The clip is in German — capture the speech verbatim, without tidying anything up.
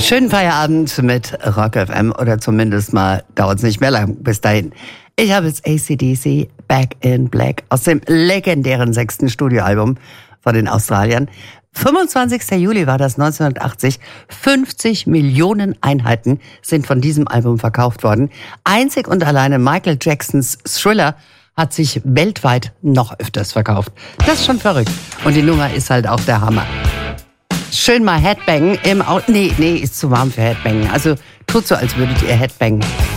Schönen Feierabend mit Rock F M oder zumindest mal dauert es nicht mehr lang bis dahin. Ich habe jetzt A C D C Back in Black aus dem legendären sechsten Studioalbum von den Australiern. fünfundzwanzigster Juli war das neunzehnhundertachtzig. fünfzig Millionen Einheiten sind von diesem Album verkauft worden. Einzig und alleine Michael Jacksons Thriller hat sich weltweit noch öfters verkauft. Das ist schon verrückt. Und die Nummer ist halt auch der Hammer. Schön mal Headbangen im Auto. Nee, nee, ist zu warm für Headbangen. Also tut so, als würdet ihr Headbangen.